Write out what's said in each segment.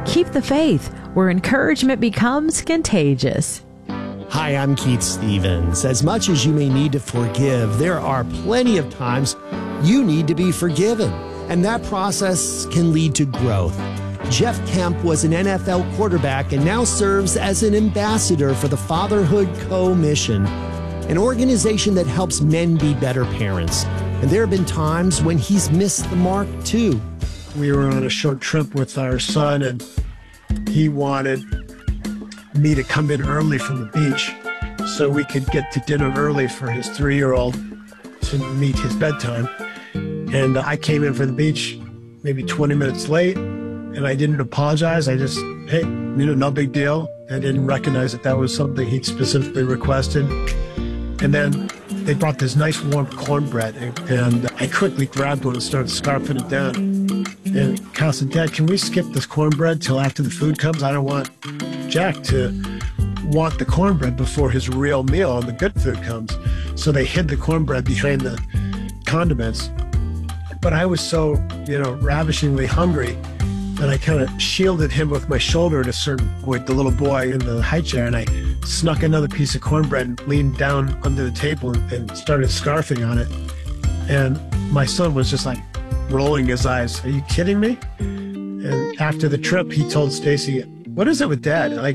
Keep the faith, where encouragement becomes contagious. Hi, I'm Keith Stevens. As much as you may need to forgive, there are plenty of times you need to be forgiven, and that process can lead to growth. Jeff Kemp was an NFL quarterback and now serves as an ambassador for the Fatherhood Co-Mission, an organization that helps men be better parents. And there have been times when he's missed the mark, too. We were on a short trip with our son, and he wanted me to come in early from the beach so we could get to dinner early for his 3-year-old to meet his bedtime. And I came in from the beach maybe 20 minutes late, and I didn't apologize. I just, hey, no big deal. I didn't recognize that was something he'd specifically requested. And then they brought this nice warm cornbread, and I quickly grabbed one and started scarfing it down. And Kyle said, Dad, can we skip this cornbread till after the food comes? I don't want Jack to want the cornbread before his real meal and the good food comes. So they hid the cornbread behind the condiments. But I was so, ravishingly hungry that I kind of shielded him with my shoulder at a certain point, the little boy in the high chair, and I snuck another piece of cornbread and leaned down under the table and started scarfing on it. And my son was just like rolling his eyes. Are you kidding me? And after the trip, he told Stacy, what is it with Dad? Like,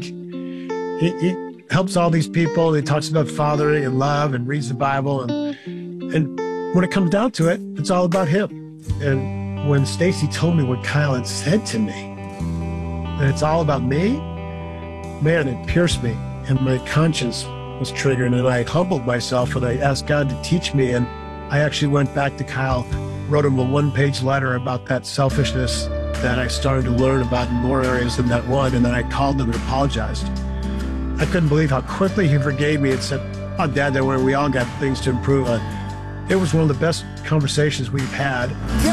he helps all these people. He talks about fathering and love and reads the Bible. And when it comes down to it, it's all about him. And when Stacy told me what Kyle had said to me, that it's all about me, man, it pierced me. And my conscience was triggered, and I humbled myself, and I asked God to teach me. And I actually went back to Kyle, wrote him a 1-page letter about that selfishness that I started to learn about in more areas than that one. And then I called him and apologized. I couldn't believe how quickly he forgave me and said, oh, Dad, don't worry, we all got things to improve on. It was one of the best conversations we've had.